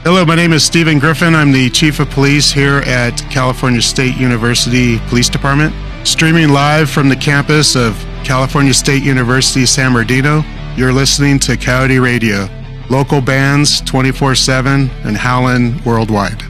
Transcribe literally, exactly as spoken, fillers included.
Hello, my name is Stephen Griffin. I'm the Chief of Police here at California State University Police Department. Streaming live from the campus of California State University San Bernardino, you're listening to Coyote Radio. Local bands twenty-four seven and Howlin' worldwide.